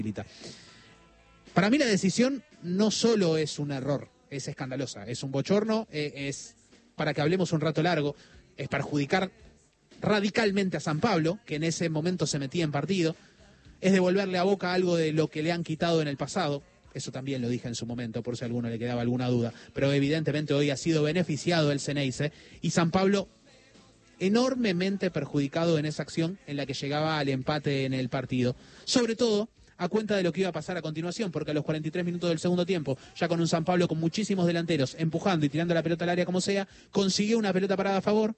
Para mí la decisión no solo es un error, es escandalosa, es un bochorno, es para que hablemos un rato largo, es perjudicar radicalmente a San Pablo, que en ese momento se metía en partido, es devolverle a Boca algo de lo que le han quitado en el pasado. Eso también lo dije en su momento, por si a alguno le quedaba alguna duda. Pero evidentemente hoy ha sido beneficiado el Ceneice y San Pablo enormemente perjudicado en esa acción en la que llegaba al empate en el partido. Sobre todo a cuenta de lo que iba a pasar a continuación, porque a los 43 minutos del segundo tiempo, ya con un San Pablo con muchísimos delanteros empujando y tirando la pelota al área como sea, consiguió una pelota parada a favor,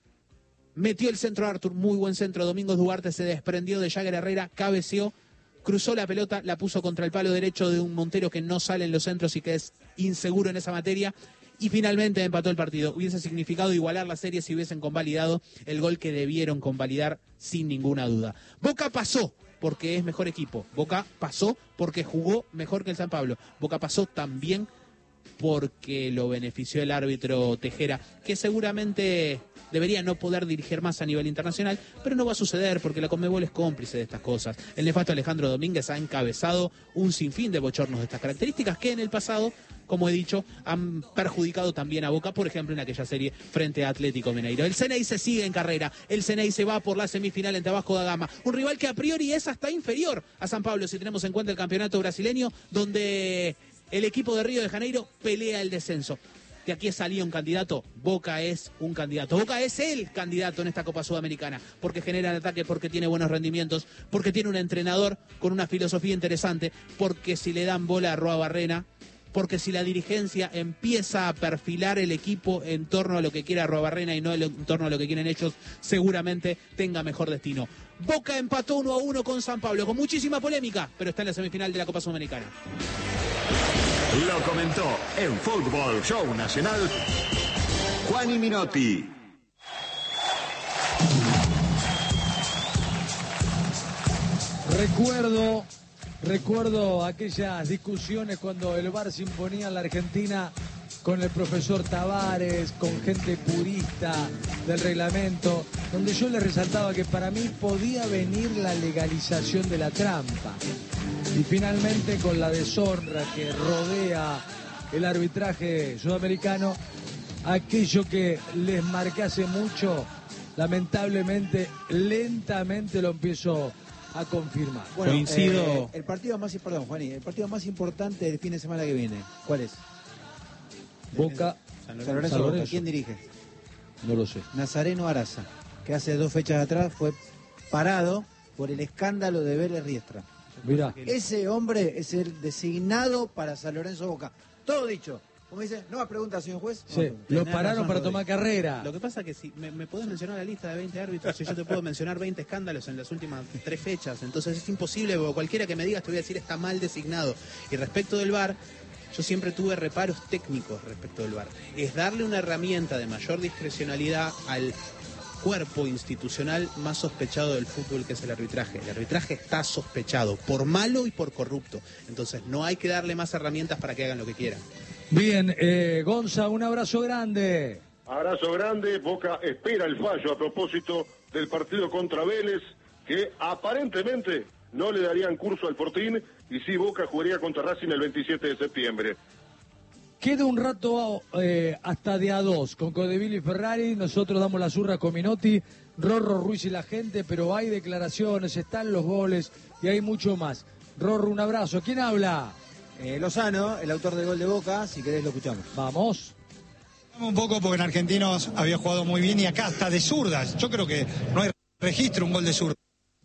metió el centro a Arthur, muy buen centro, Domingos Duarte se desprendió de Jagger Herrera, cabeceó, cruzó la pelota, la puso contra el palo derecho de un Montero que no sale en los centros y que es inseguro en esa materia, y finalmente empató el partido. Hubiese significado igualar la serie si hubiesen convalidado el gol que debieron convalidar sin ninguna duda. Boca pasó porque es mejor equipo. Boca pasó porque jugó mejor que el San Pablo. Boca pasó también porque lo benefició el árbitro Tejera, que seguramente debería no poder dirigir más a nivel internacional, pero no va a suceder porque la Conmebol es cómplice de estas cosas. El nefasto Alejandro Domínguez ha encabezado un sinfín de bochornos de estas características que en el pasado, como he dicho, han perjudicado también a Boca, por ejemplo, en aquella serie frente a Atlético Mineiro. El Ceneice sigue en carrera, el Ceneice va por la semifinal ante Vasco da Gama, un rival que a priori es hasta inferior a San Pablo, si tenemos en cuenta el campeonato brasileño, donde el equipo de Río de Janeiro pelea el descenso. De aquí salía un candidato, Boca es un candidato. Boca es el candidato en esta Copa Sudamericana, porque genera el ataque, porque tiene buenos rendimientos, porque tiene un entrenador con una filosofía interesante, porque si le dan bola a Roa Barrena, porque si la dirigencia empieza a perfilar el equipo en torno a lo que quiere Arrobarrena y no en torno a lo que quieren ellos, seguramente tenga mejor destino. Boca empató 1-1 con San Pablo, con muchísima polémica, pero está en la semifinal de la Copa Sudamericana. Lo comentó en Fútbol Show Nacional Juan Minotti. Recuerdo aquellas discusiones cuando el VAR se imponía en la Argentina con el profesor Tavares, con gente purista del reglamento, donde yo le resaltaba que para mí podía venir la legalización de la trampa. Y finalmente con la deshonra que rodea el arbitraje sudamericano, aquello que les marqué hace mucho, lamentablemente, lentamente lo empiezo a confirmar. Bueno, coincido. El partido más importante del fin de semana que viene, ¿cuál es? Boca, San Lorenzo. Boca. ¿Quién dirige? No lo sé. Nazareno Araza, que hace 2 fechas atrás fue parado por el escándalo de Vélez Riestra. Mirá. Ese hombre es el designado para San Lorenzo Boca. Todo dicho. Como dice, no más preguntas, señor juez. Sí, lo pararon para tomar carrera. Lo que pasa es que si me podés mencionar la lista de 20 árbitros y yo te puedo mencionar 20 escándalos en las últimas 3 fechas. Entonces es imposible, porque cualquiera que me digas te voy a decir está mal designado. Y respecto del VAR, yo siempre tuve reparos técnicos respecto del VAR. Es darle una herramienta de mayor discrecionalidad al cuerpo institucional más sospechado del fútbol, que es el arbitraje. El arbitraje está sospechado por malo y por corrupto. Entonces no hay que darle más herramientas para que hagan lo que quieran. Bien, Gonza, un abrazo grande. Abrazo grande. Boca espera el fallo a propósito del partido contra Vélez, que aparentemente no le darían curso al Fortín, y sí, Boca jugaría contra Racing el 27 de septiembre. Queda un rato hasta de A2 con Codeville y Ferrari. Nosotros damos la zurra con Minotti, Rorro, Ruiz y la gente, pero hay declaraciones, están los goles y hay mucho más. Rorro, un abrazo. ¿Quién habla? Lozano, el autor del gol de Boca, si querés lo escuchamos. Vamos. Un poco porque en Argentinos había jugado muy bien y acá hasta de zurdas. Yo creo que no hay registro un gol de zurda.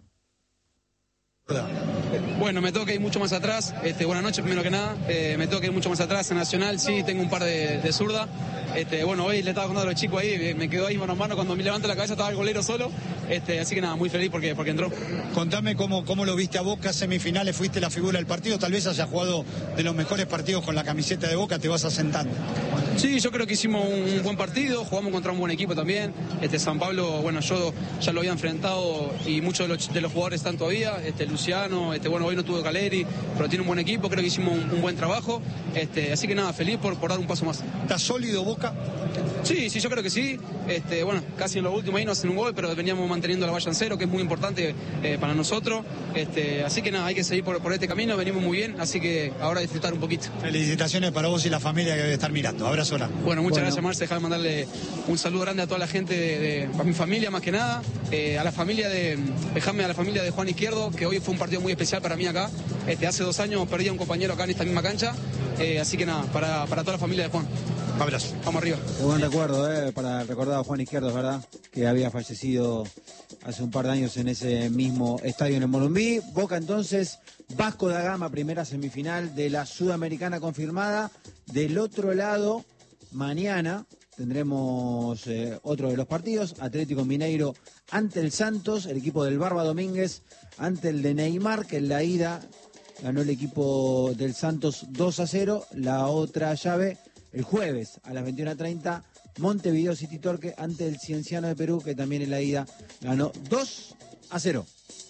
Bueno, me toca ir mucho más atrás. Buenas noches, primero que nada. Me toca ir mucho más atrás en Nacional. Sí, tengo un par de zurda. Bueno, hoy le estaba contando a los chicos ahí. Me quedó ahí mano a mano. Cuando me levanto la cabeza estaba el golero solo. Así que nada, muy feliz porque entró. Contame cómo lo viste a Boca, semifinales, fuiste la figura del partido. Tal vez haya jugado de los mejores partidos con la camiseta de Boca. Te vas asentando. Sí, yo creo que hicimos un buen partido. Jugamos contra un buen equipo también. San Pablo, bueno, yo ya lo había enfrentado y muchos de los jugadores están todavía. Luciano, bueno, hoy no tuvo Caleri, pero tiene un buen equipo, creo que hicimos un buen trabajo, así que nada, feliz por dar un paso más. ¿Está sólido Boca? Sí, yo creo que sí. Bueno, casi en lo último ahí no hacen un gol, pero veníamos manteniendo la valla en cero, que es muy importante para nosotros. Así que nada, hay que seguir por este camino, venimos muy bien, así que ahora disfrutar un poquito. Felicitaciones para vos y la familia que debe estar mirando. Abrazo grande. Bueno, muchas gracias, Marce. Déjame mandarle un saludo grande a toda la gente, a mi familia más que nada, a la familia de Juan Izquierdo, que hoy fue un partido muy especial para mí acá. Hace 2 años perdí a un compañero acá en esta misma cancha, así que nada, para toda la familia de Juan. Un abrazo. Vamos arriba. Qué buen recuerdo, para recordar a Juan Izquierdo, es verdad, que había fallecido hace un par de años en ese mismo estadio en el Morumbí. Boca entonces, Vasco da Gama, primera semifinal de la Sudamericana confirmada. Del otro lado, mañana tendremos otro de los partidos, Atlético Mineiro ante el Santos, el equipo del Barba Domínguez ante el de Neymar, que en la ida ganó el equipo del Santos 2-0, la otra llave el jueves a las 21:30, Montevideo City Torque ante el Cienciano de Perú, que también en la ida ganó 2-0.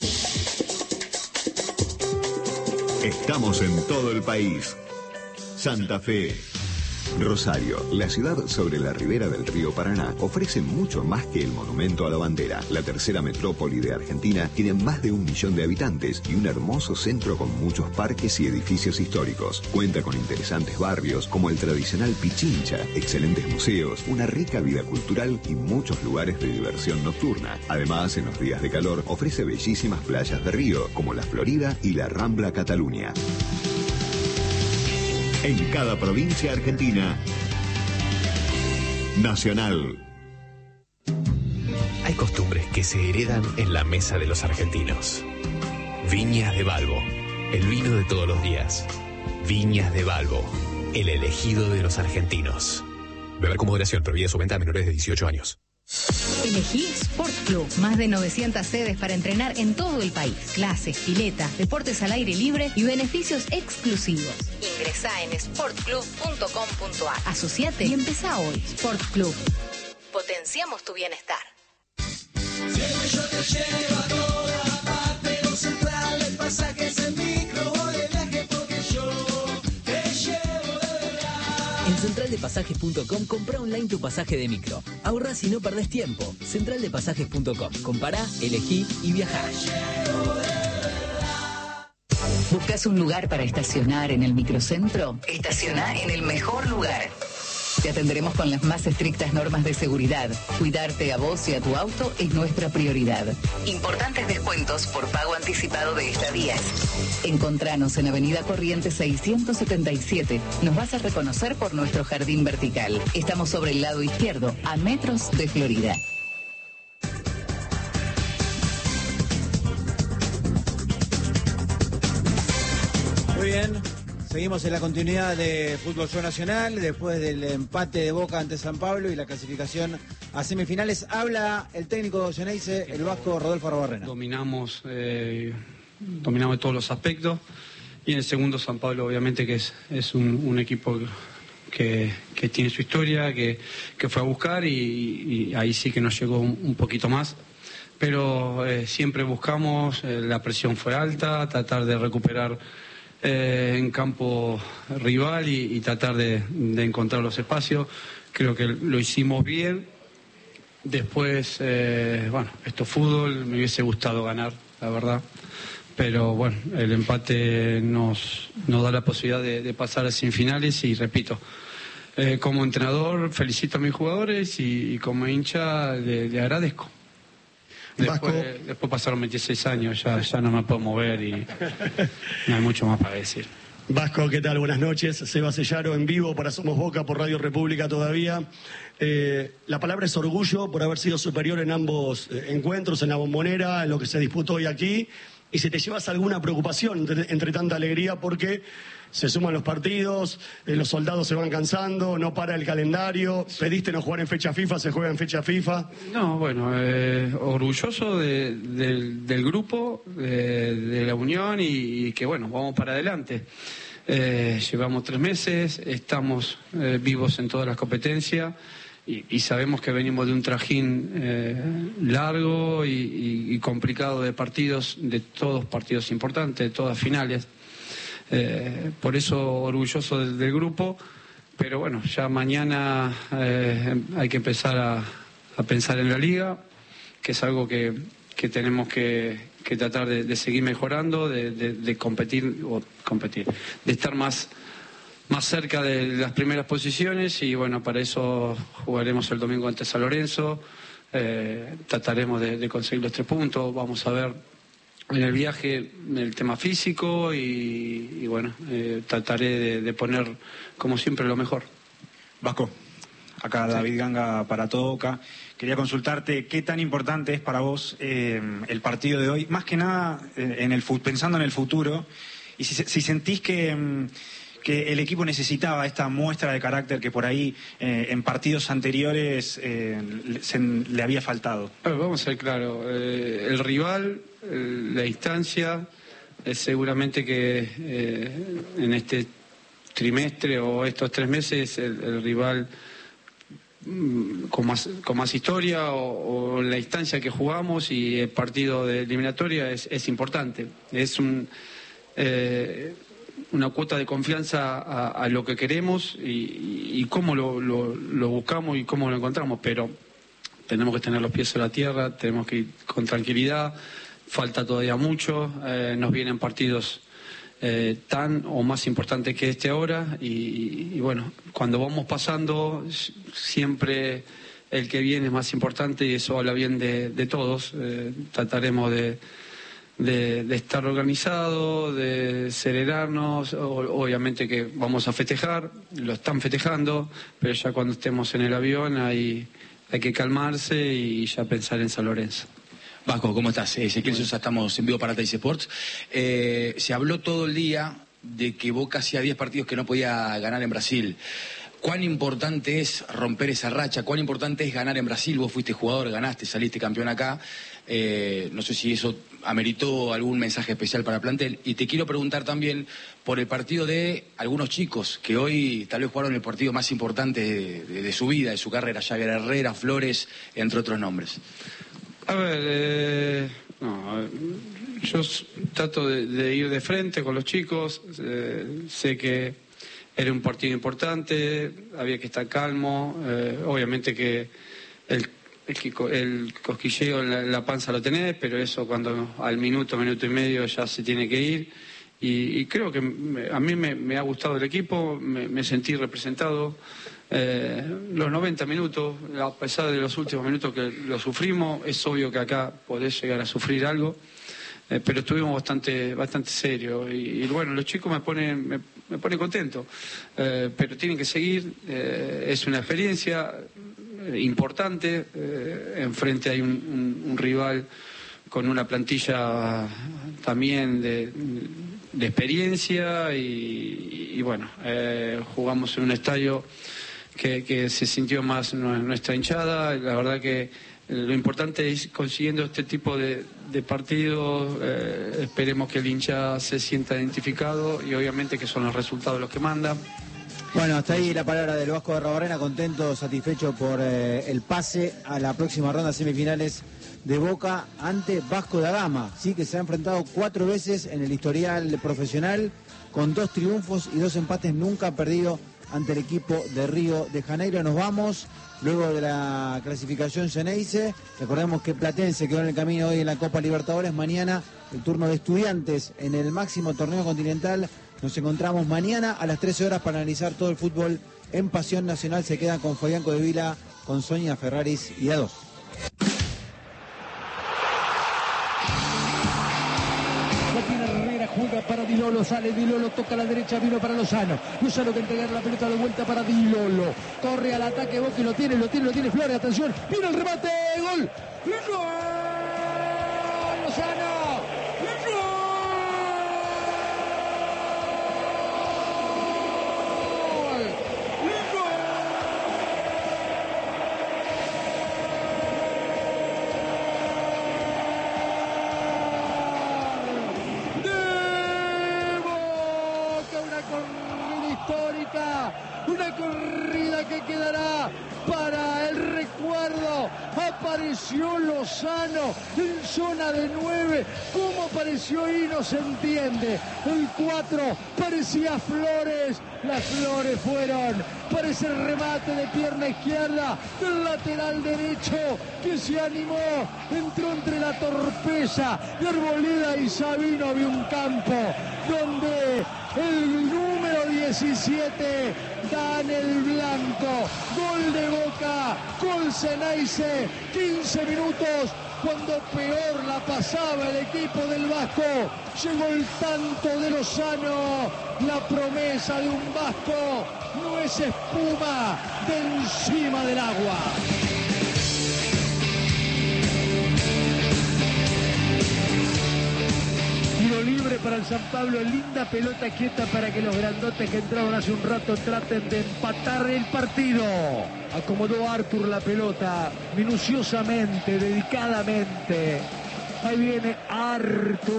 Estamos en todo el país. Santa Fe. Rosario, la ciudad sobre la ribera del río Paraná, ofrece mucho más que el monumento a la bandera. La tercera metrópoli de Argentina tiene más de 1 millón de habitantes y un hermoso centro con muchos parques y edificios históricos. Cuenta con interesantes barrios como el tradicional Pichincha, excelentes museos, una rica vida cultural y muchos lugares de diversión nocturna. Además, en los días de calor, ofrece bellísimas playas de río como la Florida y la Rambla Cataluña. En cada provincia argentina. Nacional. Hay costumbres que se heredan en la mesa de los argentinos. Viñas de Balbo, el vino de todos los días. Viñas de Balbo, el elegido de los argentinos. Beber con moderación, prohibida su venta a menores de 18 años. Elegí Sport Club. Más de 900 sedes para entrenar en todo el país. Clases, piletas, deportes al aire libre y beneficios exclusivos. Ingresá en sportclub.com.ar. Asociate y empezá hoy. Sport Club. Potenciamos tu bienestar. Siempre yo te llevo a toda parte. Los centrales, pasajes en micro o de viaje, porque yo te llevo de verdad. En centraldepasajes.com compra online tu pasaje de micro. Ahorrás y no perdés tiempo. Centraldepasajes.com. Compará, elegí y viajá. ¿Buscas un lugar para estacionar en el microcentro? Estacioná en el mejor lugar. Te atenderemos con las más estrictas normas de seguridad. Cuidarte a vos y a tu auto es nuestra prioridad. Importantes descuentos por pago anticipado de estadías. Encontranos en Avenida Corrientes 677. Nos vas a reconocer por nuestro jardín vertical. Estamos sobre el lado izquierdo, a metros de Florida. Muy bien, seguimos en la continuidad de Fútbol Show Nacional, después del empate de Boca ante San Pablo y la clasificación a semifinales. Habla el técnico Geneise, el vasco Rodolfo Arbarrena. Dominamos todos los aspectos y en el segundo San Pablo obviamente que es un equipo que tiene su historia, que fue a buscar y ahí sí que nos llegó un poquito más. Pero siempre buscamos, la presión fue alta, tratar de recuperar en campo rival y tratar de encontrar los espacios. Creo que lo hicimos bien. Después, esto es fútbol, me hubiese gustado ganar, la verdad. Pero bueno, el empate nos da la posibilidad de pasar a semifinales y repito, como entrenador felicito a mis jugadores y como hincha le agradezco. Después pasaron 26 años, ya no me puedo mover y no hay mucho más para decir. Vasco, ¿qué tal? Buenas noches. Seba Sellaro en vivo para Somos Boca por Radio República todavía. La palabra es orgullo por haber sido superior en ambos encuentros, en la Bombonera, en lo que se disputó hoy aquí. Y si te llevas alguna preocupación entre tanta alegría porque se suman los partidos, los soldados se van cansando, no para el calendario, pediste no jugar en fecha FIFA, se juega en fecha FIFA. No, bueno, orgulloso del grupo, de la unión y que bueno, vamos para adelante. Llevamos 3 meses, estamos vivos en todas las competencias y sabemos que venimos de un trajín largo y complicado de partidos, de todos partidos importantes, de todas finales. Por eso orgulloso del grupo pero bueno, ya mañana hay que empezar a pensar en la liga, que es algo que tenemos que tratar de seguir mejorando, de competir, de estar más cerca de las primeras posiciones, y bueno, para eso jugaremos el domingo ante San Lorenzo, trataremos de conseguir los 3 puntos, vamos a ver en el viaje el tema físico y bueno, trataré de poner como siempre lo mejor. Vasco, acá David Ganga para Todo Boca. Quería consultarte qué tan importante es para vos el partido de hoy, más que nada pensando en el futuro, y si sentís que el equipo necesitaba esta muestra de carácter que por ahí en partidos anteriores le había faltado. Vamos a ser claros, el rival, la instancia, seguramente que en este trimestre o estos 3 meses el rival con más historia o la instancia que jugamos y el partido de eliminatoria es importante. Es una cuota de confianza a lo que queremos y cómo lo buscamos y cómo lo encontramos, pero tenemos que tener los pies en la tierra, tenemos que ir con tranquilidad, falta todavía mucho, nos vienen partidos tan o más importante que este ahora y bueno, cuando vamos pasando siempre el que viene es más importante y eso habla bien de todos. Trataremos de estar organizados, de acelerarnos, obviamente que vamos a festejar, lo están festejando, pero ya cuando estemos en el avión hay que calmarse y ya pensar en San Lorenzo. Vasco, ¿cómo estás? Ezequiel Sosa, estamos en vivo para Teis Sports. Se habló todo el día de que Boca hacía 10 partidos que no podía ganar en Brasil. ¿Cuán importante es romper esa racha? ¿Cuán importante es ganar en Brasil? Vos fuiste jugador, ganaste, saliste campeón acá. No sé si eso ameritó algún mensaje especial para el plantel. Y te quiero preguntar también por el partido de algunos chicos que hoy tal vez jugaron el partido más importante de su vida, de su carrera. Javier Herrera, Flores, entre otros nombres. A ver, yo trato de ir de frente con los chicos, sé que era un partido importante, había que estar calmo, obviamente que el cosquilleo en la panza lo tenés, pero eso cuando al minuto y medio ya se tiene que ir, y creo que a mí me ha gustado el equipo, me sentí representado. Los 90 minutos, a pesar de los últimos minutos que lo sufrimos, es obvio que acá podés llegar a sufrir algo, pero estuvimos bastante serios y bueno, los chicos me ponen contento, pero tienen que seguir, es una experiencia importante, enfrente hay un rival con una plantilla también de experiencia y bueno, jugamos en un estadio que se sintió más nuestra hinchada. La verdad que lo importante es consiguiendo este tipo de partidos, esperemos que el hincha se sienta identificado y obviamente que son los resultados los que mandan. Bueno, hasta ahí la palabra del Vasco de Rabarrena, contento, satisfecho por el pase a la próxima ronda semifinales de Boca ante Vasco da Gama, sí, que se ha enfrentado 4 veces en el historial profesional, con 2 triunfos y 2 empates, nunca ha perdido ante el equipo de Río de Janeiro. Nos vamos luego de la clasificación Xeneize. Recordemos que Platense quedó en el camino hoy en la Copa Libertadores. Mañana el turno de Estudiantes en el máximo torneo continental. Nos encontramos mañana a las 13 horas para analizar todo el fútbol en Pasión Nacional. Se quedan con Fabián Codevila, con Sonia Ferraris y A2. Juega para Di Lolo, sale Di Lolo, toca a la derecha, vino para Lozano. Lozano que entrega la pelota de vuelta para Di Lolo. Corre al ataque, Boca lo tiene Flores, atención, viene el remate, gol. ¡Gol! Lozano. Una corrida que quedará para el recuerdo. Apareció Lozano en zona de 9. ¿Cómo apareció ahí? No se entiende. El 4 parecía Flores. Las Flores fueron para ese remate de pierna izquierda del lateral derecho que se animó. Entró entre la torpeza de Arboleda y Sabino. Había un campo donde el número 17 da en el blanco. Gol de Boca, gol Ceneice, 15 minutos. Cuando peor la pasaba el equipo del Vasco, llegó el tanto de Lozano. La promesa de un Vasco no es espuma de encima del agua. Tiro libre para el San Pablo, linda pelota quieta para que los grandotes que entraron hace un rato traten de empatar el partido. Acomodó Artur la pelota minuciosamente, dedicadamente. Ahí viene Artur.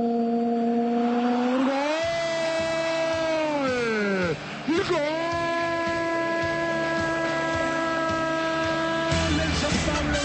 ¡Gol! ¡Gol! del San Pablo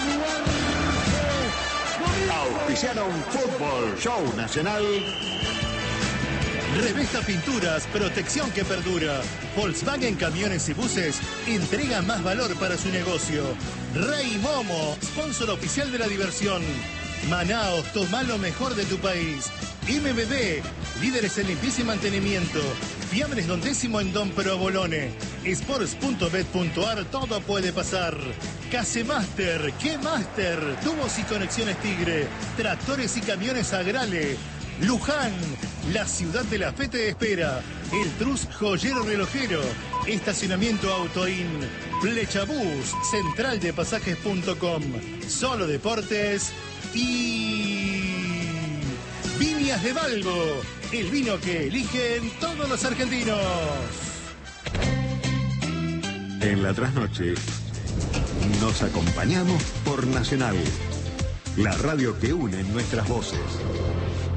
Duarte. Auspiciaron Fútbol Show Nacional. Revesta Pinturas, protección que perdura. Volkswagen Camiones y Buses entrega más valor para su negocio. Rey Momo, sponsor oficial de la diversión. Manaos, toma lo mejor de tu país. MBB, líderes en limpieza y mantenimiento. Fiambres Don Décimo en Don Provolone. Sports.bet.ar, todo puede pasar. Casemaster, ¿qué Master? Tubos y conexiones Tigre. Tractores y camiones Agrale. Luján, la ciudad de la fe te espera. El Trus Joyero Relojero. Estacionamiento Autoin. Flechabús, central de pasajes.com. Solo Deportes y Viñas de Balbo, el vino que eligen todos los argentinos. En la trasnoche nos acompañamos por Nacional, la radio que une nuestras voces.